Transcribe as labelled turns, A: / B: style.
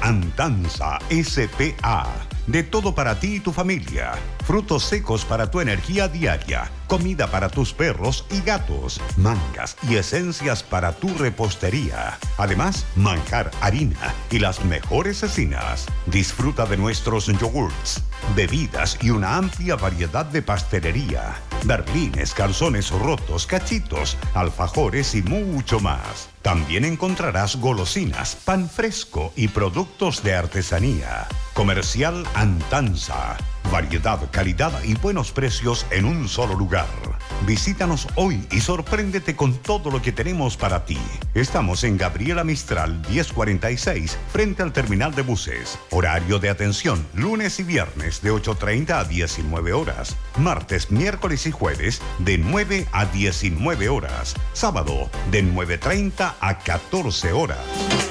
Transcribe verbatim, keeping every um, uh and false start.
A: Antanza S P A. De todo para ti y tu familia. Frutos secos para tu energía diaria. Comida para tus perros y gatos. Mangas y esencias para tu repostería. Además, manjar, harina y las mejores cecinas. Disfruta de nuestros yogurts, bebidas y una amplia variedad de pastelería. Berlines, calzones rotos, cachitos, alfajores y mucho más. También encontrarás golosinas, pan fresco y productos de artesanía. Comercial Antanza. Variedad, calidad y buenos precios en un solo lugar. Visítanos hoy y sorpréndete con todo lo que tenemos para ti. Estamos en Gabriela Mistral diez cuarenta y seis, frente al terminal de buses. Horario de atención, lunes y viernes de ocho treinta a diecinueve horas. Martes, miércoles y jueves de nueve a diecinueve horas. Sábado de nueve treinta a catorce horas.